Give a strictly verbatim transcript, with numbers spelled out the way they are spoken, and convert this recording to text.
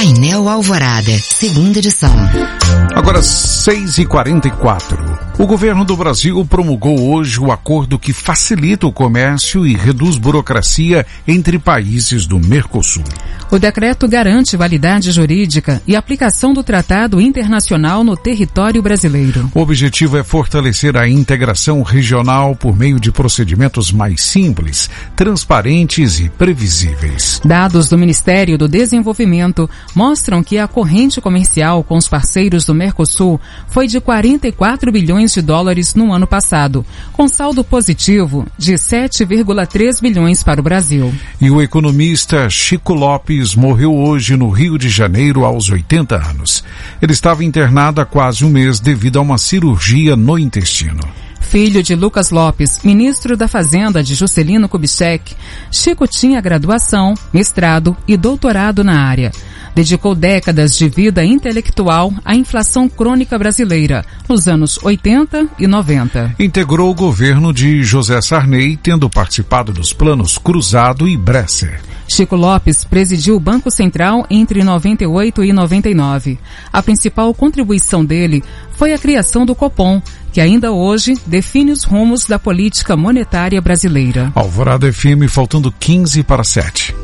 Painel Alvorada, segunda edição. Agora seis e quarenta e quatro. O governo do Brasil promulgou hoje o acordo que facilita o comércio e reduz burocracia entre países do Mercosul. O decreto garante validade jurídica e aplicação do tratado internacional no território brasileiro. O objetivo é fortalecer a integração regional por meio de procedimentos mais simples, transparentes e previsíveis. Dados do Ministério do Desenvolvimento mostram que a corrente comercial com os parceiros do Mercosul foi de quarenta e quatro bilhões de dólares no ano passado, com saldo positivo de sete vírgula três bilhões para o Brasil. E o economista Chico Lopes morreu hoje no Rio de Janeiro aos oitenta anos. Ele estava internado há quase um mês devido a uma cirurgia no intestino. Filho de Lucas Lopes, ministro da Fazenda de Juscelino Kubitschek, Chico tinha graduação, mestrado e doutorado na área. Dedicou décadas de vida intelectual à inflação crônica brasileira, nos anos oitenta e noventa. Integrou o governo de José Sarney, tendo participado dos planos Cruzado e Bresser. Chico Lopes presidiu o Banco Central entre noventa e oito e noventa e nove. A principal contribuição dele foi a criação do Copom, que ainda hoje define os rumos da política monetária brasileira. Alvorada F M, faltando quinze para sete.